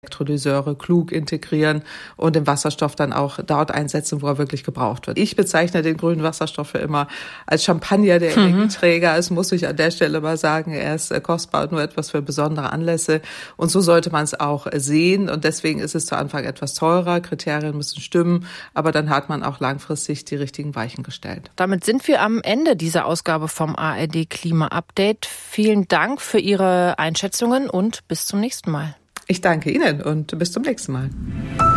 Elektrolyseure klug integrieren und den Wasserstoff dann auch dort einsetzen, wo er wirklich gebraucht wird. Ich bezeichne den grünen Wasserstoff immer als Champagner der Energieträger. Es muss ich an der Stelle mal sagen, er ist kostbar und nur etwas für besondere Anlässe. Und so sollte man es auch sehen. Und deswegen ist es zu Anfang etwas teurer. Kriterien müssen stimmen. Aber dann hat man auch langfristig die richtigen Weichen gestellt. Damit sind wir am Ende dieser Ausgabe vom ARD Klima Update. Vielen Dank für Ihre Einschätzungen und bis zum nächsten Mal. Ich danke Ihnen und bis zum nächsten Mal.